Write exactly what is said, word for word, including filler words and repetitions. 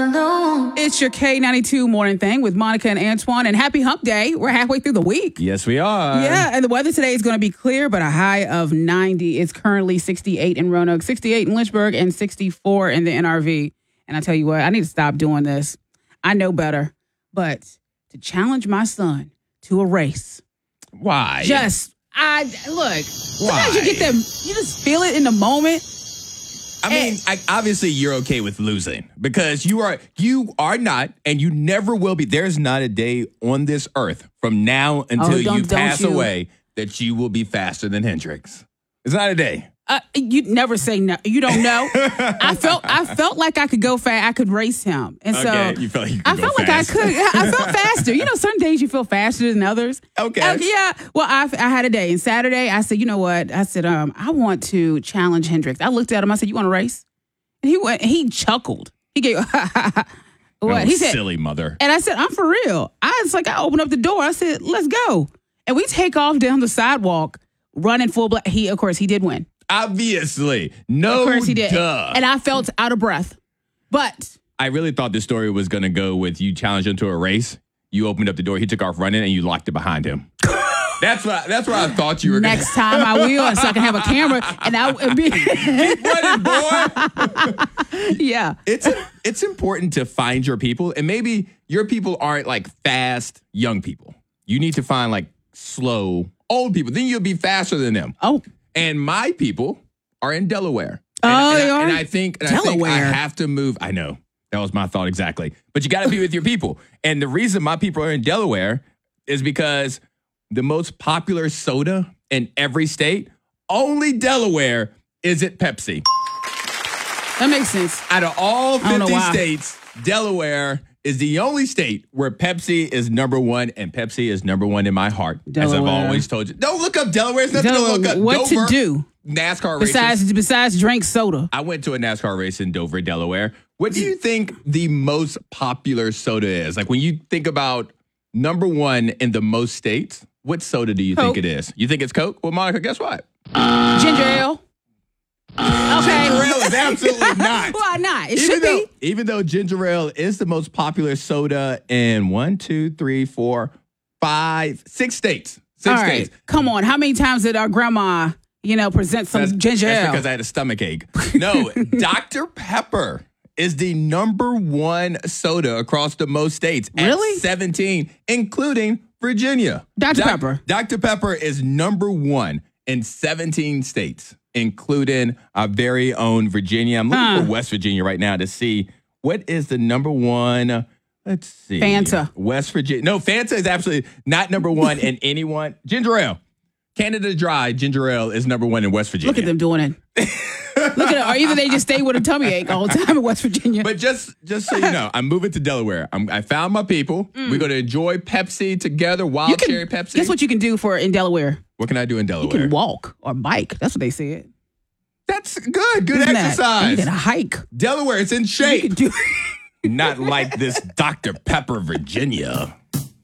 It's your K ninety-two morning thing with Monica and Antoine, and happy hump day. We're halfway through the week. Yes, we are. Yeah, and the weather today is going to be clear, but a high of ninety. It's currently sixty-eight in Roanoke, sixty-eight in Lynchburg, and sixty-four in the N R V. And I tell you what, I need to stop doing this. I know better, but to challenge my son to a race. Why? Just, I, look, sometimes you get them, you just feel it in the moment. I mean, I, obviously you're okay with losing because you are you are not, and you never will be. There's not a day on this earth from now until Oh, you don't- don't pass you. away that you will be faster than Hendrix. It's not a day. Uh, you never say no. You don't know. I felt I felt like I could go fast. I could race him, and so Okay, you felt like you could I go felt fast. like I could. I felt faster. You know, some days you feel faster than others. Okay. Uh, yeah. Well, I I had a day, and Saturday I said, you know what? I said, um, I want to challenge Hendrix. I looked at him. I said, you want to race? And he went. He chuckled. He gave what? Oh, he said, silly mother. and I said, I'm for real. I was like, I opened up the door. I said, let's go. And we take off down the sidewalk, running full black. He, of course, he did win. Obviously. No Of course he did. duh. And I felt out of breath. But I really thought this story was going to go with you challenged him to a race. You opened up the door, he took off running, and you locked it behind him. That's what that's where I thought you were going. next time I will, so I can have a camera and I would be. Keep running, boy. Yeah. It's it's important to find your people, and maybe your people aren't like fast young people. You need to find like slow old people. Then you'll be faster than them. Oh. And my people are in Delaware. Oh, and, and they I, are? and I think and I think I Delaware. have to move. I know. That was my thought exactly. But you got to be with your people. And the reason my people are in Delaware is because the most popular soda in every state, only Delaware, is it Pepsi. That makes sense. Out of all I don't know fifty why. states, Delaware is the only state where Pepsi is number one, and Pepsi is number one in my heart, as I've Delaware. always told you. Don't look up Delaware. It's nothing Delaware, to look up. what to Dover, do? NASCAR races. Besides, besides drink soda. I went to a NASCAR race in Dover, Delaware. What do you think the most popular soda is? Like when you think about number one in the most states, what soda do you Coke. think it is? You think it's Coke? Well, Monica, guess what? Ginger ale. Okay. Ginger ale is absolutely not. Why not? It Even should though, be. even though ginger ale is the most popular soda in one, two, three, four, five, six states. Six All right. states. Come on. How many times did our grandma, you know, present some That's, ginger that's ale? because I had a stomach ache. No, Doctor Pepper is the number one soda across the most states. At Really? seventeen, including Virginia. Doctor Doc- Pepper. Doctor Pepper is number one in seventeen states, including our very own Virginia. I'm looking Huh. for West Virginia right now to see what is the number one. Let's see. Fanta. West Virginia. No, Fanta is absolutely not number one in anyone. Ginger ale. Canada Dry ginger ale is number one in West Virginia. Look at them doing it. Look at it. Or either they just stay with a tummy ache all the time in West Virginia. But just just so you know, I'm moving to Delaware. I'm, I found my people. We're going to enjoy Pepsi together, wild Mm. You can- cherry Pepsi. Guess what you can do for in Delaware? What can I do in You Delaware? can walk or bike. That's what they said. That's good. Good Isn't that- exercise. You can hike. Delaware, it's in You shape. can do. Not like this Doctor Pepper, Virginia.